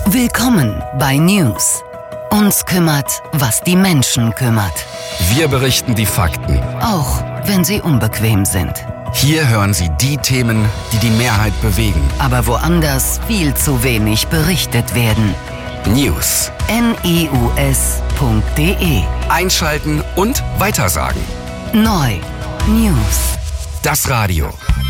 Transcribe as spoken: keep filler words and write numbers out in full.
Willkommen bei News. Uns kümmert, was die Menschen kümmert. Wir berichten die Fakten, auch wenn sie unbequem sind. Hier hören Sie die Themen, die die Mehrheit bewegen. Aber woanders viel zu wenig berichtet werden. News. News punkt de. Einschalten und weitersagen. Neu. News. Das Radio.